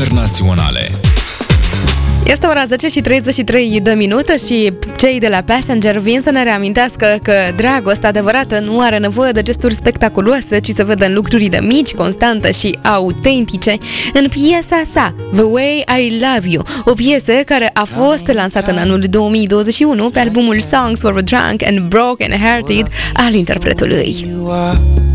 internaționale. Este ora 10:33 și cei de la Passenger vin să ne reamintească că dragostea adevărată nu are nevoie de gesturi spectaculoase, ci se vede în lucrurile mici, constante și autentice. În piesa sa, The Way I Love You, o piesă care a fost lansată în anul 2021 pe albumul Songs for the Drunk and Broken Hearted al interpretului.